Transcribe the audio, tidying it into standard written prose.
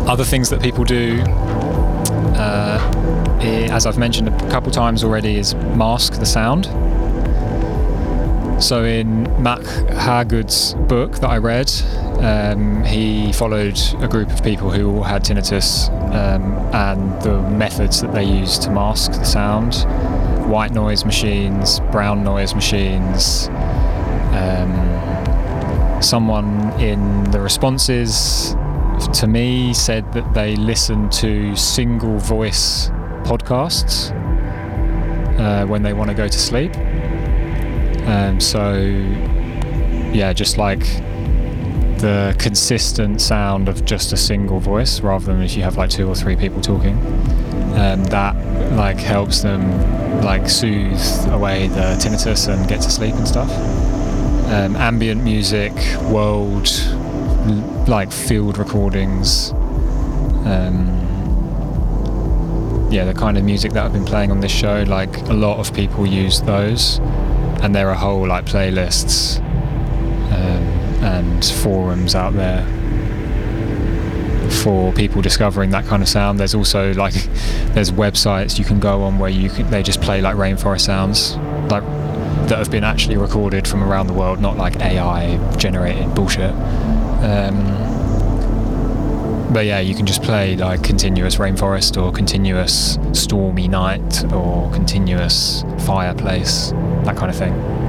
Other things that people do, as I've mentioned a couple times already, is mask the sound. So in Mac Hagood's book that I read, he followed a group of people who all had tinnitus, and the methods that they used to mask the sound: white noise machines, brown noise machines. Someone in the responses to me said that they listened to single voice podcasts when they want to go to sleep. So yeah, just like the consistent sound of just a single voice, rather than if you have like 2 or 3 people talking, that like helps them like soothe away the tinnitus and get to sleep and stuff. Ambient music, world like field recordings, the kind of music that I've been playing on this show, like a lot of people use those, and there are whole like playlists and forums out there for people discovering that kind of sound. There's also like there's websites you can go on where they just play like rainforest sounds, like that have been actually recorded from around the world, not like AI generated bullshit. But yeah, you can just play like continuous rainforest or continuous stormy night or continuous fireplace, that kind of thing.